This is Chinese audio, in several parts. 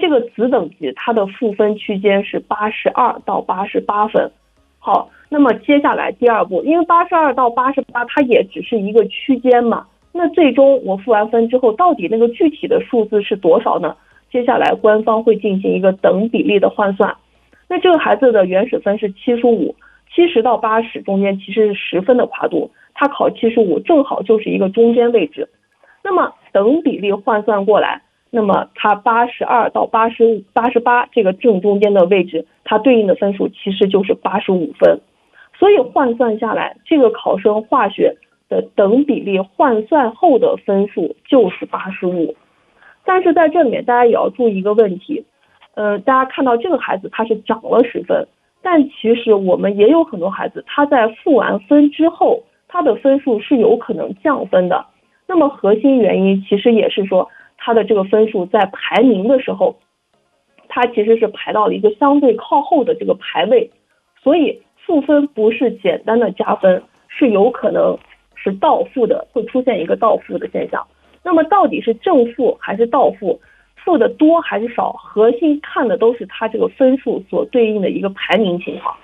这个子等级它的赋分区间是82到88分。好，那么接下来第二步，因为82到88它也只是一个区间嘛，那最终我赋完分之后，到底那个具体的数字是多少呢？接下来官方会进行一个等比例的换算。那这个孩子的原始分是75， 70到80中间其实是10分的跨度，他考75正好就是一个中间位置。那么等比例换算过来，那么他82到85、88这个正中间的位置，它对应的分数其实就是85分。所以换算下来，这个考生化学的等比例换算后的分数就是85。但是在这里面大家也要注意一个问题，大家看到这个孩子他是涨了10分，但其实我们也有很多孩子他在赋完分之后，他的分数是有可能降分的。那么核心原因其实也是说他的这个分数在排名的时候，他其实是排到了一个相对靠后的这个排位，所以赋分不是简单的加分，是有可能是倒赋的，会出现一个倒赋的现象。那么到底是正负还是倒赋，赋的多还是少，核心看的都是他这个分数所对应的一个排名情况。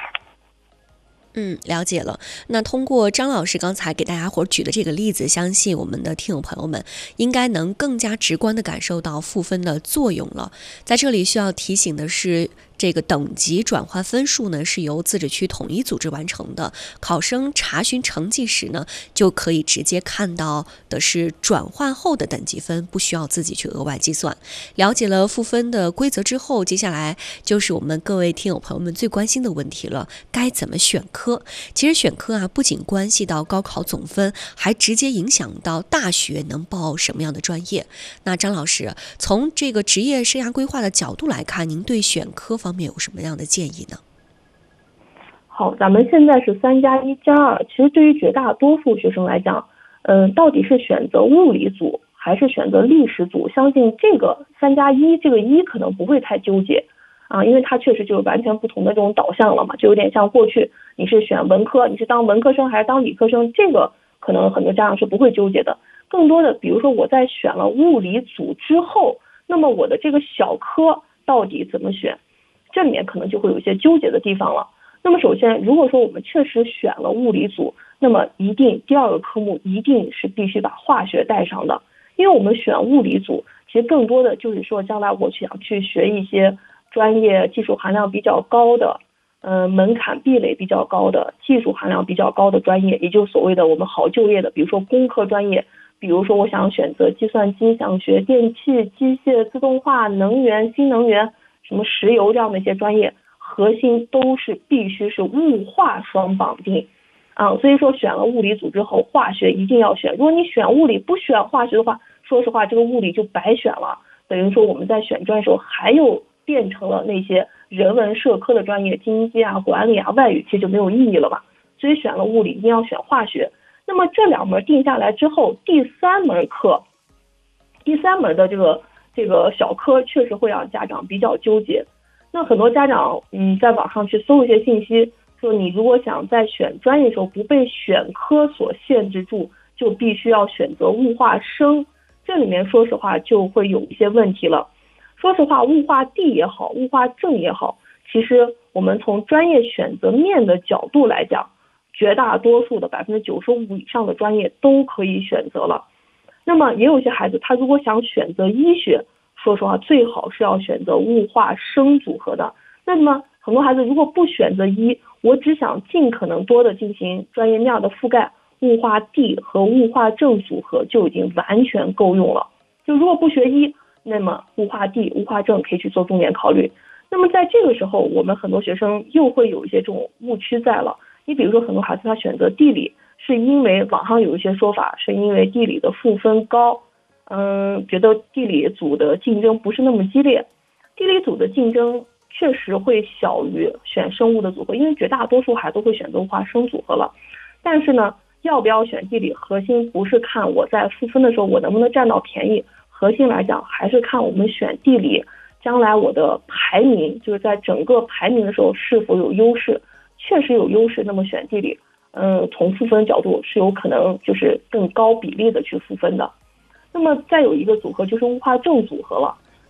了解了。那通过张老师刚才给大家伙举的这个例子，相信我们的听友朋友们应该能更加直观地感受到赋分的作用了。在这里需要提醒的是，这个等级转换分数呢是由自治区统一组织完成的，考生查询成绩时呢就可以直接看到的是转换后的等级分，不需要自己去额外计算。了解了赋分的规则之后，接下来就是我们各位听友朋友们最关心的问题了，该怎么选科？其实选科不仅关系到高考总分，还直接影响到大学能报什么样的专业。那张老师，从这个职业生涯规划的角度来看，您对选科方面有什么样的建议呢？ 好，咱们现在是3+1+2，其实对于绝大多数学生来讲，到底是选择物理组还是选择历史组，相信这个3+1这个1可能不会太纠结因为它确实就是完全不同的这种导向了嘛，就有点像过去你是选文科，你是当文科生还是当理科生，这个可能很多家长是不会纠结的。更多的比如说我在选了物理组之后，那么我的这个小科到底怎么选，这里面可能就会有一些纠结的地方了。那么首先如果说我们确实选了物理组，那么一定第二个科目一定是必须把化学带上的，因为我们选物理组其实更多的就是说将来我想去学一些专业技术含量比较高的门槛壁垒比较高的技术含量比较高的专业，也就是所谓的我们好就业的，比如说工科专业，比如说我想选择计算机，想学电气、机械、自动化、能源、新能源，什么石油这样的一些专业，核心都是必须是物化双绑定所以说选了物理组之后，化学一定要选。如果你选物理不选化学的话，说实话这个物理就白选了，等于说我们在选专业的时候还有变成了那些人文社科的专业，经济管理外语，其实就没有意义了吧。所以选了物理一定要选化学。那么这2门定下来之后，第3门课，第3门的这个小科确实会让家长比较纠结。那很多家长在网上去搜一些信息，说你如果想在选专业的时候不被选科所限制住，就必须要选择物化生。这里面说实话就会有一些问题了。说实话，物化地也好，物化政也好，其实我们从专业选择面的角度来讲，绝大多数的95%以上的专业都可以选择了。那么也有些孩子他如果想选择医学，说实话最好是要选择物化生组合的。那么很多孩子如果不选择医，我只想尽可能多的进行专业面的覆盖，物化地和物化政组合就已经完全够用了。就如果不学医，那么物化地、物化政可以去做重点考虑。那么在这个时候，我们很多学生又会有一些这种误区在了。你比如说很多孩子他选择地理，是因为网上有一些说法，是因为地理的赋分高，觉得地理组的竞争不是那么激烈。地理组的竞争确实会小于选生物的组合，因为绝大多数孩子都会选择物化生组合了。但是呢，要不要选地理，核心不是看我在赋分的时候我能不能占到便宜，核心来讲还是看我们选地理将来我的排名，就是在整个排名的时候是否有优势。确实有优势，那么选地理从赋分角度是有可能就是更高比例的去赋分的。那么再有一个组合就是物化政组合了。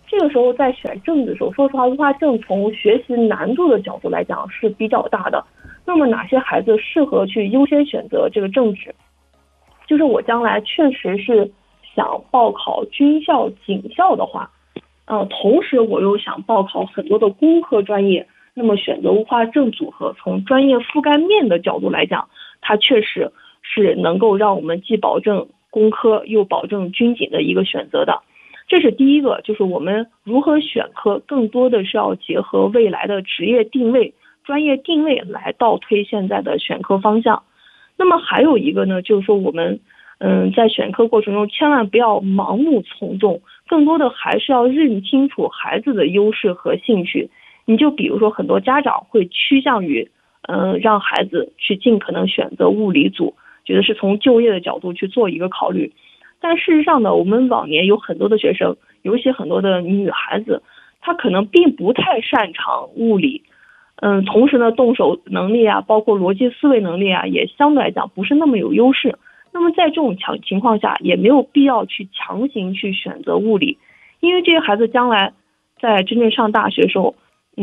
这个时候在选政治的时候，说实话，物化政从学习难度的角度来讲是比较大的。那么哪些孩子适合去优先选择这个政治？就是我将来确实是想报考军校、警校的话，同时我又想报考很多的工科专业，那么选择物化政组合，从专业覆盖面的角度来讲，它确实是能够让我们既保证工科又保证军警的一个选择的。这是第一个，就是我们如何选科，更多的是要结合未来的职业定位、专业定位来倒推现在的选科方向。那么还有一个呢，就是说我们在选科过程中千万不要盲目从众，更多的还是要认清楚孩子的优势和兴趣。你就比如说很多家长会趋向于让孩子去尽可能选择物理组，觉得是从就业的角度去做一个考虑。但事实上呢，我们往年有很多的学生，尤其很多的女孩子，她可能并不太擅长物理，同时呢，动手能力啊，包括逻辑思维能力啊，也相对来讲不是那么有优势。那么在这种情况下，也没有必要去强行去选择物理，因为这些孩子将来在真正上大学的时候，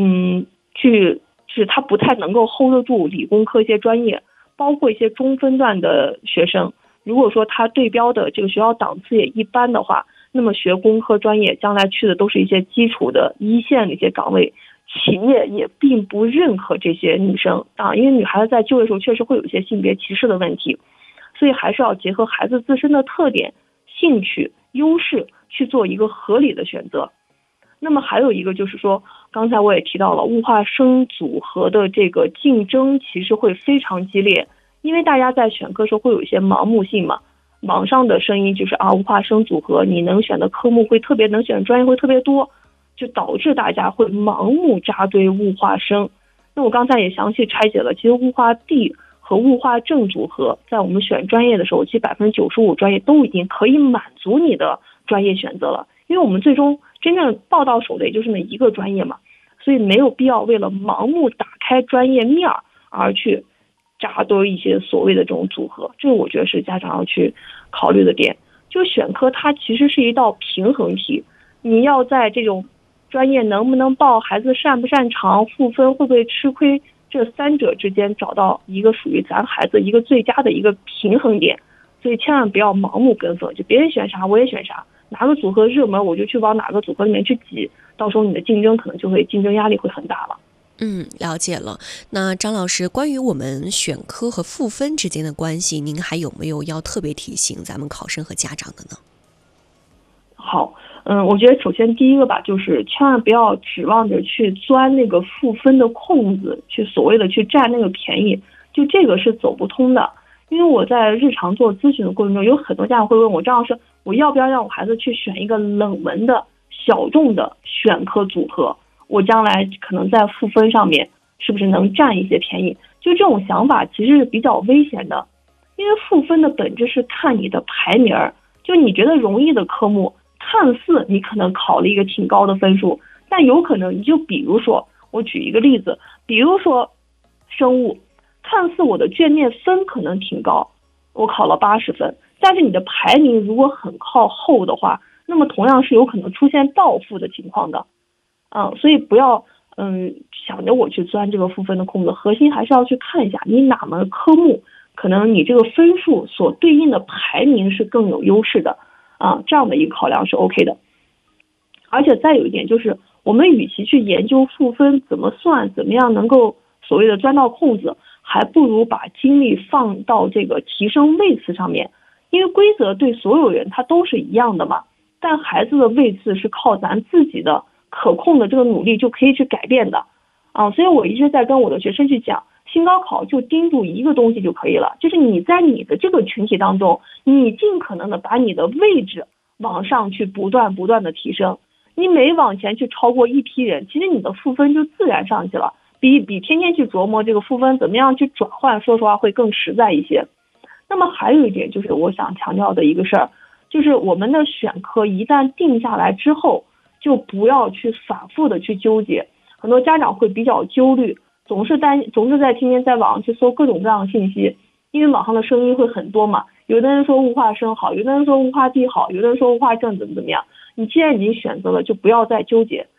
他不太能够 hold 得住理工科一些专业，包括一些中分段的学生。如果说他对标的这个学校档次也一般的话，那么学工科专业将来去的都是一些基础的一线的一些岗位，企业也并不认可这些女生啊，因为女孩子在就业的时候确实会有一些性别歧视的问题，所以还是要结合孩子自身的特点、兴趣、优势去做一个合理的选择。那么还有一个就是说，刚才我也提到了，物化生组合的这个竞争其实会非常激烈，因为大家在选科时候会有一些盲目性嘛，网上的声音就是物化生组合你能选的科目会特别，能选的专业会特别多，就导致大家会盲目扎堆物化生。那我刚才也详细拆解了，其实物化地和物化政组合在我们选专业的时候，其实95%专业都已经可以满足你的专业选择了，因为我们最终真正报到手的也就是那一个专业嘛，所以没有必要为了盲目打开专业面而去扎堆一些所谓的这种组合，这个我觉得是家长要去考虑的点。就选科它其实是一道平衡题，你要在这种专业能不能报、孩子擅不擅长、赋分会不会吃亏，这三者之间找到一个属于咱孩子一个最佳的一个平衡点。所以千万不要盲目跟风，就别人选啥我也选啥，哪个组合热门我就去往哪个组合里面去挤，到时候你的竞争可能就会竞争压力会很大了。 了解了。那张老师，关于我们选科和赋分之间的关系，您还有没有要特别提醒咱们考生和家长的呢？ 好，我觉得首先第一个吧，就是千万不要指望着去钻那个赋分的空子，去所谓的去占那个便宜，就这个是走不通的。因为我在日常做咨询的过程中，有很多家长会问我，张老师，我要不要让我孩子去选一个冷门的小众的选科组合，我将来可能在赋分上面是不是能占一些便宜？就这种想法其实是比较危险的，因为赋分的本质是看你的排名，就你觉得容易的科目，看似你可能考了一个挺高的分数，但有可能你就比如说，我举一个例子，比如说生物，看似我的卷面分可能挺高，我考了80分，但是你的排名如果很靠后的话，那么同样是有可能出现倒负的情况的。所以不要想着我去钻这个赋分的空子，核心还是要去看一下你哪门科目可能你这个分数所对应的排名是更有优势的这样的一个考量是 OK 的。而且再有一点就是，我们与其去研究赋分怎么算，怎么样能够所谓的钻到空子，还不如把精力放到这个提升位次上面，因为规则对所有人他都是一样的嘛，但孩子的位次是靠咱自己的可控的这个努力就可以去改变的所以我一直在跟我的学生去讲，新高考就盯住一个东西就可以了，就是你在你的这个群体当中，你尽可能的把你的位置往上去不断的提升，你每往前去超过一批人，其实你的赋分就自然上去了，比天天去琢磨这个赋分怎么样去转换，说实话会更实在一些。那么还有一点就是我想强调的一个事儿，就是我们的选科一旦定下来之后，就不要去反复的去纠结。很多家长会比较焦虑，总是在天天在网上去搜各种各样的信息，因为网上的声音会很多嘛，有的人说物化生好，有的人说物化地好，有的人说物化政怎么样， 你既然已经选择了，就不要再纠结。